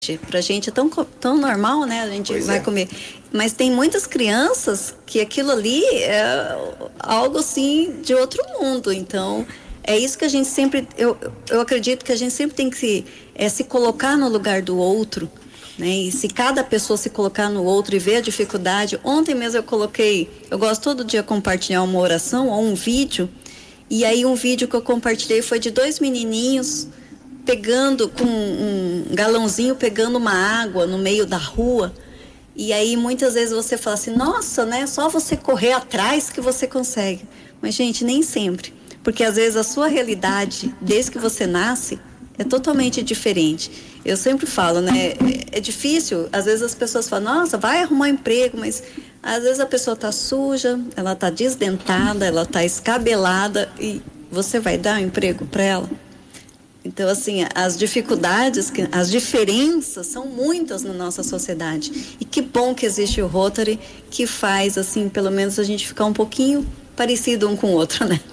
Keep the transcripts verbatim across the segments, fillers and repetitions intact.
Pra gente é tão, tão normal, né? A gente pois vai é. comer. Mas tem muitas crianças que aquilo ali é algo assim de outro mundo. Então, é isso que a gente sempre... Eu, eu acredito que a gente sempre tem que se, é, se colocar no lugar do outro, né? E se cada pessoa se colocar no outro e ver a dificuldade... Ontem mesmo eu coloquei... Eu gosto todo dia compartilhar uma oração ou um vídeo. E aí um vídeo que eu compartilhei foi de dois menininhos... pegando com um galãozinho, pegando uma água no meio da rua. E aí muitas vezes você fala assim, nossa, né, só você correr atrás que você consegue. Mas gente, nem sempre, porque às vezes a sua realidade desde que você nasce é totalmente diferente. Eu sempre falo, né, é difícil, às vezes as pessoas falam, nossa, vai arrumar emprego, mas às vezes a pessoa tá suja, ela tá desdentada, ela tá escabelada e você vai dar um emprego para ela? Então, assim, as dificuldades, as diferenças são muitas na nossa sociedade. E que bom que existe o Rotary, que faz, assim, pelo menos a gente ficar um pouquinho parecido um com o outro, né?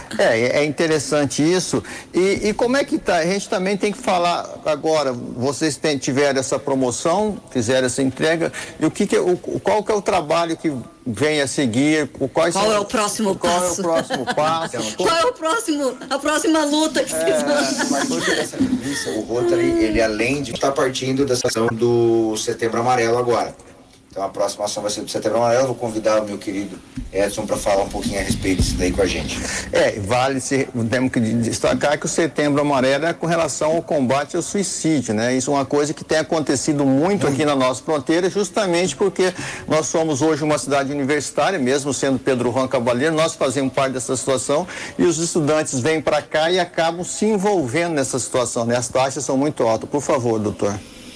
É, é interessante isso. E, e como é que tá? A gente também tem que falar agora, vocês tem, tiveram essa promoção, fizeram essa entrega, e o que que, o, qual que é o trabalho que vem a seguir? O, quais qual são, é o próximo qual passo? Qual é o próximo passo? Qual é o próximo, a próxima luta que vocês vão... A partir dessa premissa, o Rotary, ele além de estar partindo dessa ação do Setembro Amarelo agora. Então a próxima ação vai ser do Setembro Amarelo. Vou convidar o meu querido Edson para falar um pouquinho a respeito disso daí com a gente. É, vale se temos que destacar que o Setembro Amarelo é com relação ao combate ao suicídio, né? Isso é uma coisa que tem acontecido muito aqui na nossa fronteira, justamente porque nós somos hoje uma cidade universitária, mesmo sendo Pedro Juan Cabaleiro, nós fazemos parte dessa situação e os estudantes vêm para cá e acabam se envolvendo nessa situação, né? As taxas são muito altas. Por favor, doutor.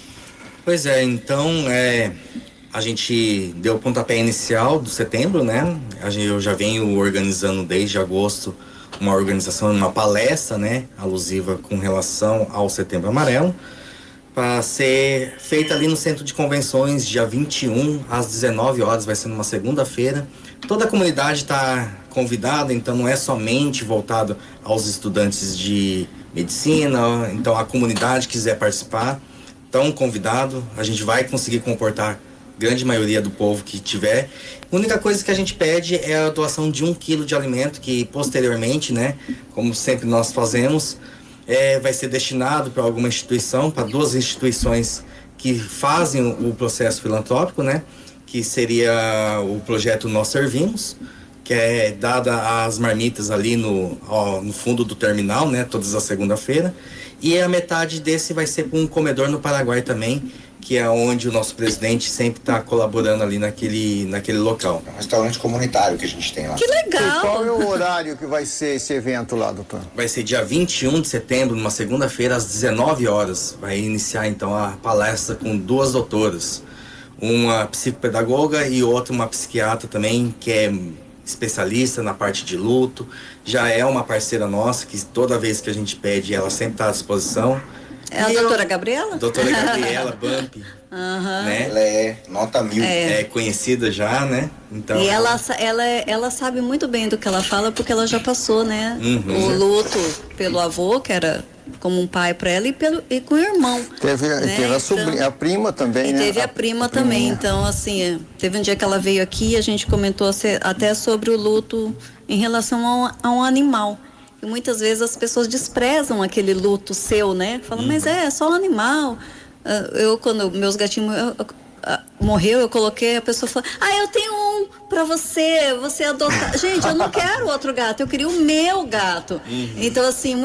Pois é, então, é... a gente deu o pontapé inicial do setembro, né? A gente, eu já venho organizando desde agosto uma organização, uma palestra, né? Alusiva com relação ao Setembro Amarelo, para ser feita ali no Centro de Convenções, dia vinte e um, às dezenove horas, vai ser numa segunda-feira. Toda a comunidade está convidada, então não é somente voltado aos estudantes de medicina, então a comunidade que quiser participar, estão convidados, a gente vai conseguir comportar grande maioria do povo que tiver. A única coisa que a gente pede é a doação de um quilo de alimento, que posteriormente, né, como sempre nós fazemos, é, vai ser destinado para alguma instituição, para duas instituições que fazem o processo filantrópico, né, que seria o projeto Nós Servimos, que é dada as marmitas ali no, ó, no fundo do terminal, né, todas as segunda-feira, e a metade desse vai ser para um comedor no Paraguai também, que é onde o nosso presidente sempre está colaborando ali naquele, naquele local. É um restaurante comunitário que a gente tem lá. Que legal! E qual é o horário que vai ser esse evento lá, doutor? Vai ser dia vinte e um de setembro, numa segunda-feira, às dezenove horas. Vai iniciar, então, a palestra com duas doutoras. Uma psicopedagoga e outra uma psiquiatra também, que é especialista na parte de luto. Já é uma parceira nossa, que toda vez que a gente pede, ela sempre está à disposição. É a doutora Gabriela? Doutora Gabriela Bump. Uhum. Né? Ela é nota mil. É. é conhecida já, né? Então, e ela, ela, ela sabe muito bem do que ela fala, porque ela já passou, né? Uhum. O luto pelo avô, que era como um pai para ela, e, pelo, e com o irmão. Teve, né? teve a, sobrinha, então, a prima também, e né? teve a, a prima a também. priminha. Então, assim, teve um dia que ela veio aqui e a gente comentou até sobre o luto em relação a um, a um animal. E muitas vezes as pessoas desprezam aquele luto seu, né? Falam, uhum. mas é, é só um animal. Eu, quando meus gatinhos eu, eu, morreu, eu coloquei, a pessoa falou, ah, eu tenho um pra você, você adotar. Gente, eu não quero outro gato, eu queria o meu gato. Uhum. Então, assim,